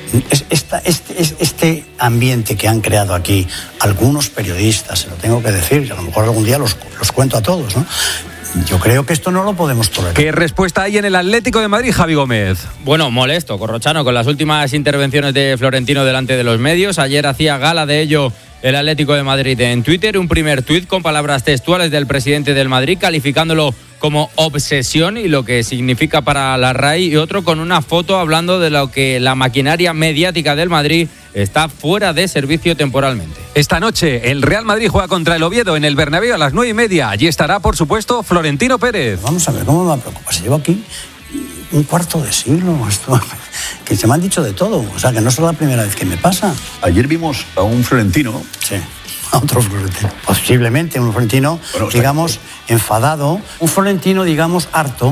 Este ambiente que han creado aquí algunos periodistas, se lo tengo que decir, y a lo mejor algún día los cuento a todos, ¿no? Yo creo que esto no lo podemos tolerar. ¿Qué respuesta hay en el Atlético de Madrid, Javi Gómez? Bueno, molesto, Corrochano, con las últimas intervenciones de Florentino delante de los medios. Ayer hacía gala de ello el Atlético de Madrid en Twitter. Un primer tuit con palabras textuales del presidente del Madrid, calificándolo como obsesión y lo que significa para la RAI, y otro con una foto hablando de lo que la maquinaria mediática del Madrid está fuera de servicio temporalmente. Esta noche el Real Madrid juega contra el Oviedo en el Bernabéu a las 9:30. Allí estará, por supuesto, Florentino Pérez. Vamos a ver, ¿cómo me preocupa? Se lleva aquí un cuarto de siglo, esto, que se me han dicho de todo, o sea que no es la primera vez que me pasa. Ayer vimos a un Florentino. Sí, a otro Florentino. Posiblemente un Florentino, bueno, digamos, enfadado, un Florentino, digamos, harto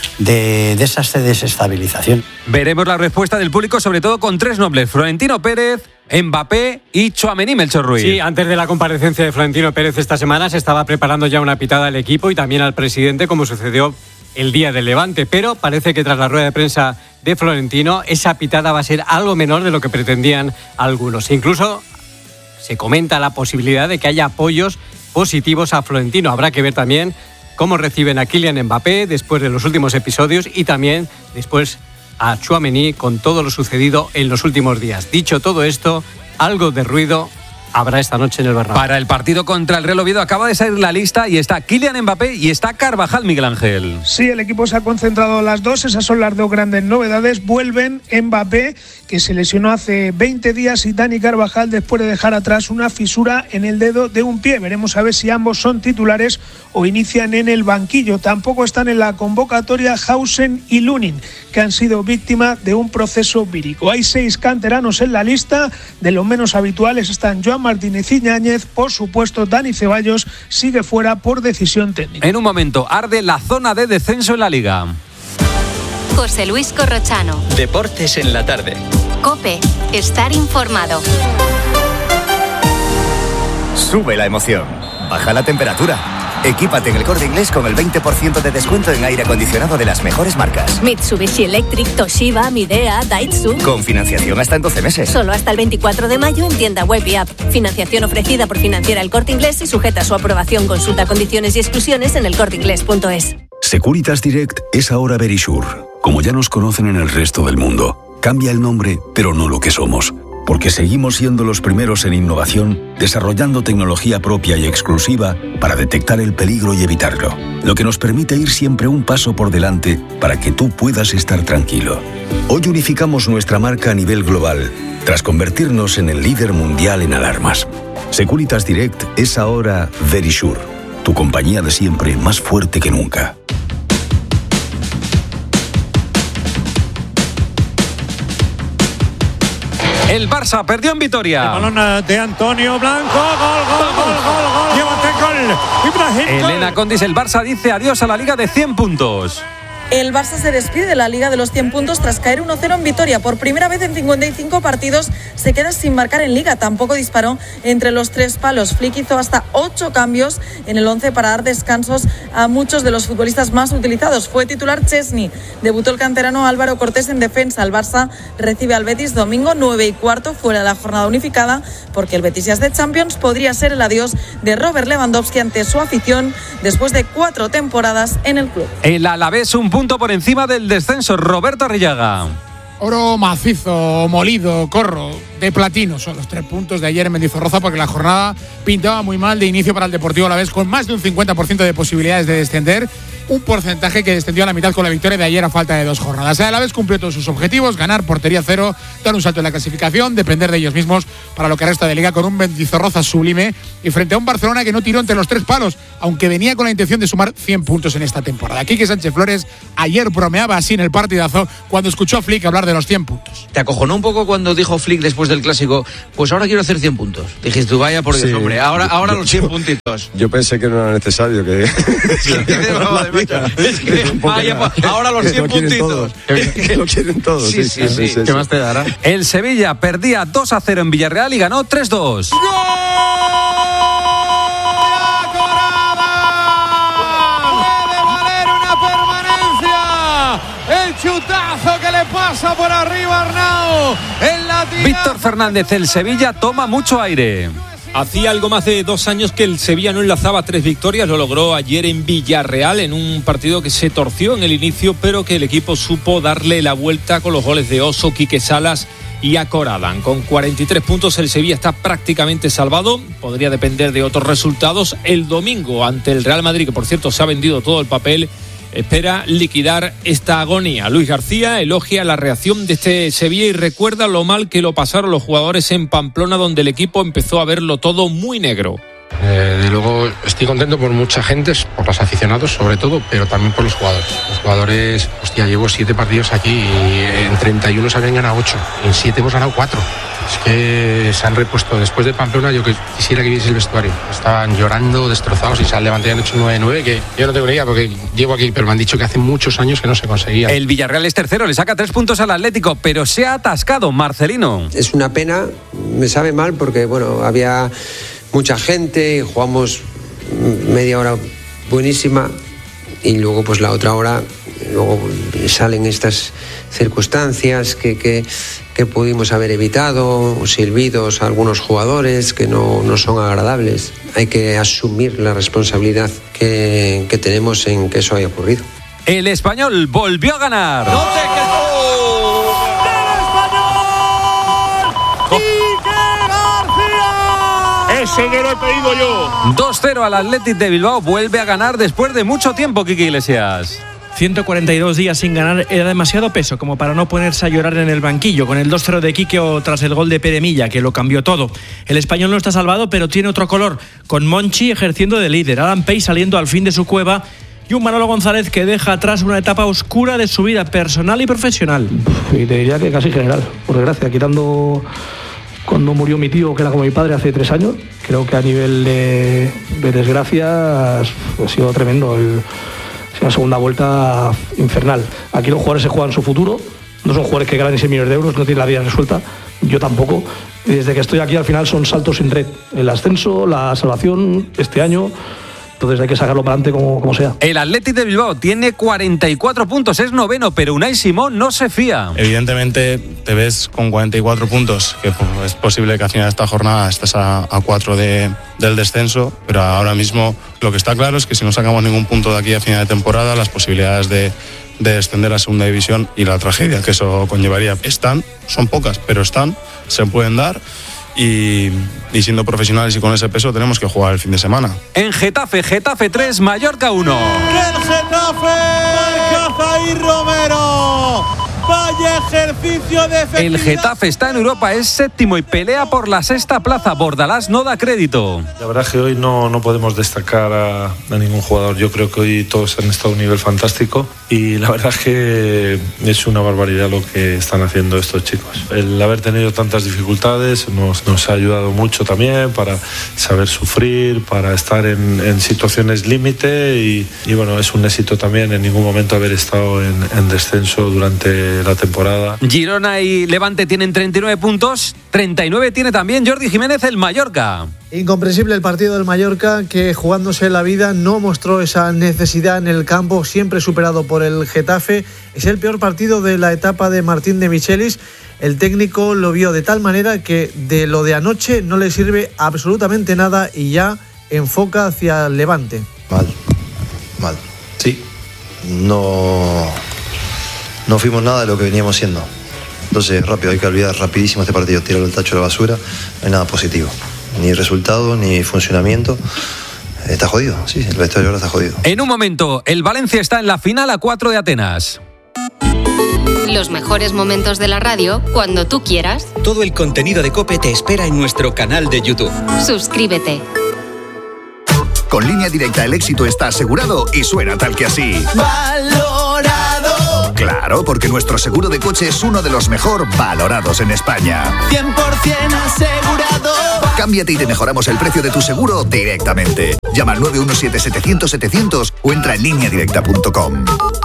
de esa desestabilización. Veremos la respuesta del público, sobre todo con 3 nombres: Florentino Pérez, Mbappé y Tchouaméni, Melchor Ruiz. Sí, antes de la comparecencia de Florentino Pérez esta semana se estaba preparando ya una pitada al equipo y también al presidente, como sucedió el día del Levante, pero parece que tras la rueda de prensa de Florentino esa pitada va a ser algo menor de lo que pretendían algunos. Incluso se comenta la posibilidad de que haya apoyos positivos a Florentino. Habrá que ver también cómo reciben a Kylian Mbappé después de los últimos episodios y también después a Tchouaméni con todo lo sucedido en los últimos días. Dicho todo esto, algo de ruido habrá esta noche en el Bernabéu. Para el partido contra el Real Oviedo acaba de salir la lista y está Kylian Mbappé y está Carvajal, Miguel Ángel. Sí, el equipo se ha concentrado las dos, esas son las 2 grandes novedades. Vuelven Mbappé, que se lesionó hace 20 días, y Dani Carvajal, después de dejar atrás una fisura en el dedo de un pie. Veremos a ver si ambos son titulares o inician en el banquillo. Tampoco están en la convocatoria Hausen y Lunin, que han sido víctimas de un proceso vírico. Hay 6 canteranos en la lista, de los menos habituales están Joan Martínez Iñáñez, por supuesto Dani Ceballos sigue fuera por decisión técnica. En un momento arde la zona de descenso en la Liga. José Luis Corrochano. Deportes en la tarde. COPE, estar informado. Sube la emoción, baja la temperatura. Equípate en el Corte Inglés con el 20% de descuento en aire acondicionado de las mejores marcas. Mitsubishi Electric, Toshiba, Midea, Daitsu. Con financiación hasta en 12 meses. Solo hasta el 24 de mayo en tienda web y app. Financiación ofrecida por Financiera El Corte Inglés y sujeta a su aprobación. Consulta condiciones y exclusiones en elcorteinglés.es. Securitas Direct es ahora Verisure, como ya nos conocen en el resto del mundo. Cambia el nombre, pero no lo que somos. Porque seguimos siendo los primeros en innovación, desarrollando tecnología propia y exclusiva para detectar el peligro y evitarlo, lo que nos permite ir siempre un paso por delante para que tú puedas estar tranquilo. Hoy unificamos nuestra marca a nivel global, tras convertirnos en el líder mundial en alarmas. Securitas Direct es ahora Verisure, tu compañía de siempre más fuerte que nunca. El Barça perdió en Vitoria. El balón de Antonio Blanco. Gol. Llévate gol. Ibrahim. Elena Condis, el Barça dice adiós a la Liga de 100 puntos. El Barça se despide de la Liga de los 100 puntos tras caer 1-0 en Vitoria. Por primera vez en 55 partidos se queda sin marcar en Liga. Tampoco disparó entre los tres palos. Flick hizo hasta 8 cambios en el 11 para dar descansos a muchos de los futbolistas más utilizados. Fue titular Chesney. Debutó el canterano Álvaro Cortés en defensa. El Barça recibe al Betis domingo 9:15 fuera de la jornada unificada, porque el Betis ya es de Champions. Podría ser el adiós de Robert Lewandowski ante su afición después de 4 temporadas en el club. El Alavés un punto por encima del descenso. Roberto Arrillaga. Oro macizo, molido, corro, de platino son los 3 puntos de ayer en Mendizorroza, porque la jornada pintaba muy mal de inicio para el Deportivo Alavés, con más de un 50% de posibilidades de descender, un porcentaje que descendió a la mitad con la victoria de ayer a falta de 2 jornadas. El Alavés cumplió todos sus objetivos: ganar, portería cero, dar un salto en la clasificación, depender de ellos mismos para lo que resta de liga, con un Mendizorroza sublime y frente a un Barcelona que no tiró entre los 3 palos, aunque venía con la intención de sumar 100 puntos en esta temporada. Quique Sánchez Flores ayer bromeaba así en el partidazo cuando escuchó a Flick hablar de los 100 puntos. ¿Te acojonó un poco cuando dijo Flick después del clásico, pues ahora quiero hacer 100 puntos? Dijiste tú, vaya por Dios, sí, hombre, ahora los 100 puntitos. Yo pensé que no era necesario que... ahora los 100 puntitos. Que lo quieren todos. Sí. ¿Qué más te dará? El Sevilla perdía 2-0 en Villarreal y ganó 3-2. El chutazo que le pasa por arriba Arnau. Víctor Fernández, el Sevilla toma mucho aire. Hacía algo más de 2 años que el Sevilla no enlazaba 3 victorias. Lo logró ayer en Villarreal, en un partido que se torció en el inicio, pero que el equipo supo darle la vuelta con los goles de Oso, Quique Salas y Akoradan. Con 43 puntos el Sevilla está prácticamente salvado. Podría depender de otros resultados. El domingo ante el Real Madrid, que por cierto se ha vendido todo el papel, espera liquidar esta agonía. Luis García elogia la reacción de este Sevilla y recuerda lo mal que lo pasaron los jugadores en Pamplona, donde el equipo empezó a verlo todo muy negro. De luego estoy contento por mucha gente, por los aficionados sobre todo, pero también por los jugadores. Los jugadores, llevo 7 partidos aquí y en 31 se habían ganado 8, en 7 hemos ganado 4. Es que se han repuesto después de Pamplona. Yo que quisiera que viese el vestuario. Estaban llorando, destrozados, y se han levantado y han hecho 9-9, que yo no tengo ni idea porque llevo aquí, pero me han dicho que hace muchos años que no se conseguía. El Villarreal es tercero, le saca 3 puntos al Atlético, pero se ha atascado. Marcelino. Es una pena, me sabe mal porque había mucha gente y jugamos media hora buenísima y luego pues la otra hora salen estas circunstancias que pudimos haber evitado, silbidos a algunos jugadores que no son agradables. Hay que asumir la responsabilidad que tenemos en que eso haya ocurrido. El Español volvió a ganar. ¡No te ¡Ese que lo he pedido yo! 2-0 al Athletic de Bilbao, vuelve a ganar después de mucho tiempo, Quique Iglesias. 142 días sin ganar era demasiado peso como para no ponerse a llorar en el banquillo, con el 2-0 de Quique o tras el gol de Pere Milla, que lo cambió todo. El Español no está salvado, pero tiene otro color, con Monchi ejerciendo de líder, Adam Pei saliendo al fin de su cueva y un Manolo González que deja atrás una etapa oscura de su vida personal y profesional. Y te diría que casi general, por desgracia, quitando cuando murió mi tío, que era como mi padre, hace 3 años. Creo que a nivel de desgracia ha sido tremendo. La segunda vuelta infernal. Aquí los jugadores se juegan su futuro, no son jugadores que ganan 6 millones de euros, no tienen la vida resuelta, yo tampoco. Y desde que estoy aquí al final son saltos sin red, el ascenso, la salvación este año. Entonces hay que sacarlo para adelante como sea. El Athletic de Bilbao tiene 44 puntos, es noveno, pero Unai Simón no se fía. Evidentemente te ves con 44 puntos, que es posible que al final de esta jornada estés a 4 del descenso, pero ahora mismo lo que está claro es que si no sacamos ningún punto de aquí a final de temporada, las posibilidades de descender a segunda división y la tragedia que eso conllevaría son pocas, pero se pueden dar. Y siendo profesionales y con ese peso tenemos que jugar el fin de semana. En Getafe 3, Mallorca 1. ¡El Getafe! ¡Marca Zaïr Romero! Vaya ejercicio de efectividad. El Getafe está en Europa, es séptimo y pelea por la sexta plaza. Bordalás no da crédito. La verdad que hoy no podemos destacar a ningún jugador. Yo creo que hoy todos han estado a un nivel fantástico y la verdad es que es una barbaridad lo que están haciendo estos chicos. El haber tenido tantas dificultades nos ha ayudado mucho también para saber sufrir, para estar en situaciones límite y bueno, es un éxito también en ningún momento haber estado en descenso durante la temporada. Girona y Levante tienen 39 puntos, 39 tiene también Jordi Jiménez el Mallorca. Incomprensible el partido del Mallorca, que jugándose la vida no mostró esa necesidad en el campo, siempre superado por el Getafe. Es el peor partido de la etapa de Martín de Michelis. El técnico lo vio de tal manera que de lo de anoche no le sirve absolutamente nada y ya enfoca hacia el Levante. Mal. Sí. No fuimos nada de lo que veníamos siendo. Entonces, rápido, hay que olvidar rapidísimo este partido, tirarlo al tacho de la basura. No hay nada positivo. Ni resultado, ni funcionamiento. Está jodido, sí, el vestuario ahora está jodido. En un momento, el Valencia está en la final a 4 de Atenas. Los mejores momentos de la radio cuando tú quieras. Todo el contenido de COPE te espera en nuestro canal de YouTube. Suscríbete. Con Línea Directa el éxito está asegurado y suena tal que así. Valorado. Claro, porque nuestro seguro de coche es uno de los mejor valorados en España. 100% asegurado. Cámbiate y te mejoramos el precio de tu seguro directamente. Llama al 917-700-700 o entra en lineadirecta.com.